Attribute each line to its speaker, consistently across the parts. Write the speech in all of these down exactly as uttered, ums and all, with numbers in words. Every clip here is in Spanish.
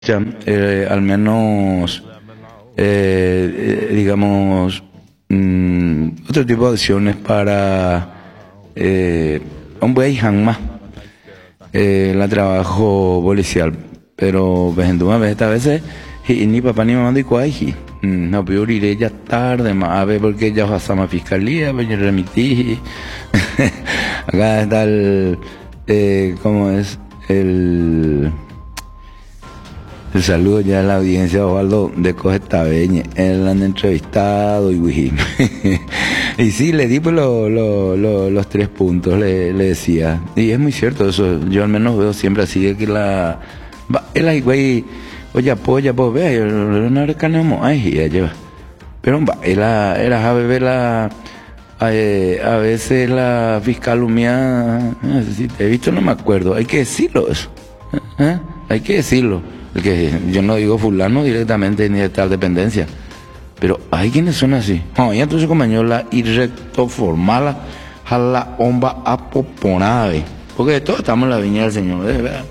Speaker 1: Ya, eh, al menos, eh, eh, digamos, mm, otro tipo de acciones para eh, un buen más eh, la trabajo policial, pero ves en esta veces y ni papá ni mamá de cuaji no peor iré ya tarde más a ver porque ya pasamos a fiscalía pues yo remití acá está el eh, cómo es el el saludo ya a la audiencia de Osvaldo de Cogetabeñe. Él han entrevistado y y sí, le di pues lo, lo, lo, los tres puntos, le, le decía. Y es muy cierto eso. Yo al menos veo siempre así de que la... Él ahí, güey, oye, apoya, pues vea, yo no recanemos, ay, ya lleva. Pero va, él era a beber la... A, a veces la fiscal humía, si te he visto no me acuerdo, hay que decirlo eso. ¿Eh? Hay que decirlo. Que yo no digo fulano directamente ni de tal dependencia, pero hay quienes son así. No, y entonces como la irrecto formal a la omba apoponave, porque todos estamos en la viña del Señor, ¿verdad?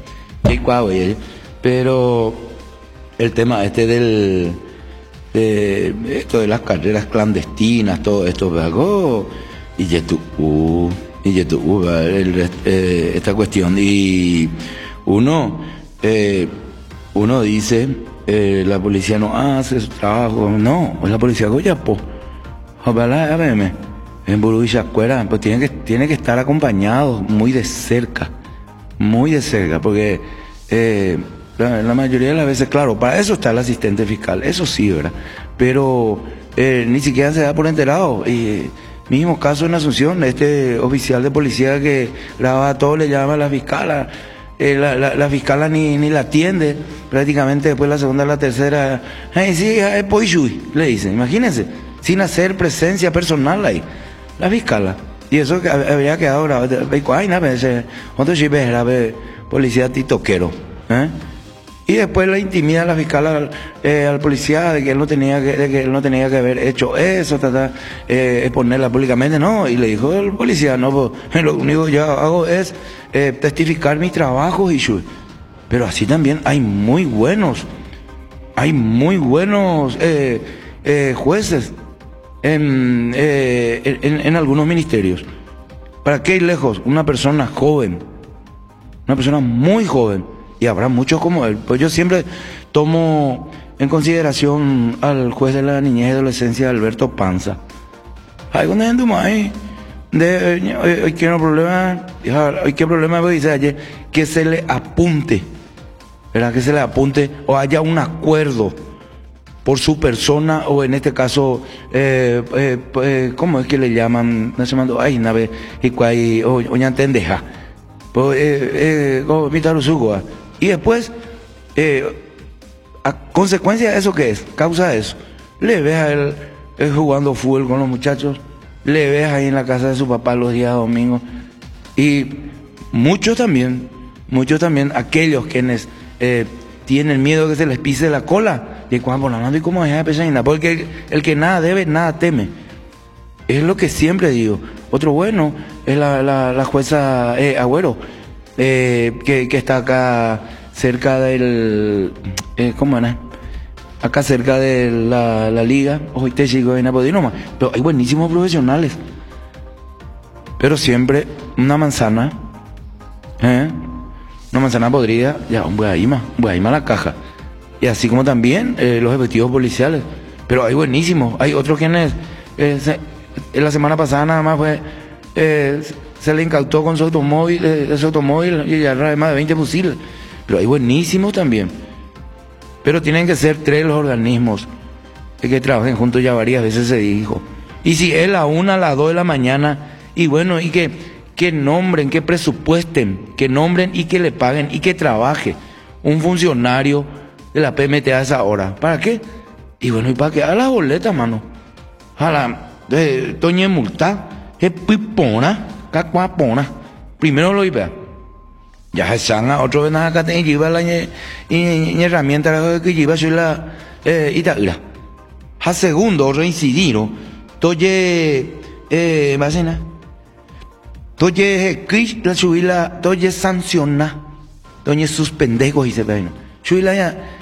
Speaker 1: Pero el tema este del de esto de las carreras clandestinas, todo esto, ¿verdad? Y ya tú, uh, y ya tú, uh, el, eh, esta cuestión y uno eh, Uno dice, eh, la policía no hace su trabajo. No, es la policía Goyapo. Ojalá, véeme. En Buruichacuera, pues tiene que, tiene que estar acompañado muy de cerca. Muy de cerca, porque eh, la, la mayoría de las veces, claro, para eso está el asistente fiscal. Eso sí, ¿verdad? Pero eh, ni siquiera se da por enterado. Y mismo caso en Asunción, este oficial de policía que graba todo le llama a la fiscala. Eh, la, la, la fiscala ni, ni la atiende, prácticamente después la segunda, la tercera, hey, sí, es poishui, le dicen, imagínense, sin hacer presencia personal ahí, la fiscala, y eso que habría quedado grabado, ay, nada, otro chip era policía titoquero, ¿eh? Y después la intimida a la fiscal eh, al policía de que él no tenía que, de que él no tenía que haber hecho eso, tratar, eh, exponerla públicamente, no, y le dijo el policía, no, pues, lo único que yo hago es eh, testificar mis trabajos y yo. Pero así también hay muy buenos, hay muy buenos eh, eh, jueces en, eh, en, en algunos ministerios. ¿Para qué ir lejos? Una persona joven, una persona muy joven. Y habrá muchos como él. Pues yo siempre tomo en consideración al juez de la niñez y adolescencia, Alberto Panza. Hay una gente más ahí. Hoy quiero problema, hoy qué problema dice ayer, que se le apunte, ¿verdad? Que se le apunte o haya un acuerdo por su persona o en este caso, eh, eh, eh, ¿cómo es que le llaman? No se mandó, ay, nave, y cuay, o ya entendeja. Pues, eh, eh, y después, eh, a consecuencia de eso, ¿qué es? Causa de eso. Le ves a él, él jugando fútbol con los muchachos, le ves ahí en la casa de su papá los días domingos. Y muchos también, muchos también, aquellos quienes eh, tienen miedo que se les pise la cola, de cuando hablando y cómo es pesada, porque el, el que nada debe, nada teme. Es lo que siempre digo. Otro bueno es la, la, la jueza eh, Agüero, eh, que, que está acá cerca del... Eh, ¿Cómo era? Acá cerca de la, la liga. Hoy te sigo en Apodinoma. Pero hay buenísimos profesionales. Pero siempre una manzana, ¿eh? Una manzana podrida, ya, un bueaima, un bueaima a la caja. Y así como también eh, los efectivos policiales. Pero hay buenísimos. Hay otros quienes... Eh, se, la semana pasada nada más fue eh, se le incautó con su automóvil eh, su automóvil y ya más de veinte fusiles, pero hay buenísimos también. Pero tienen que ser tres los organismos que trabajen juntos, ya varias veces se dijo. Y si es la una, a las dos de la mañana, y bueno, y que, que nombren, que presupuesten, que nombren y que le paguen y que trabaje un funcionario de la P M T a esa hora. ¿Para qué? Y bueno, y para que haga las boletas, mano. A la de Toñe Multa, es pipona, cacuapona. Primero lo iba. Ya se sana, otro vez nada acá te lleva la herramienta que lleva soy la eh, Itaúra. A segundo, reincidir, Toye, eh, vacina. Toye, Chris, la subí la, Toye sanciona, Toye suspendego y se ve. Subí la ya.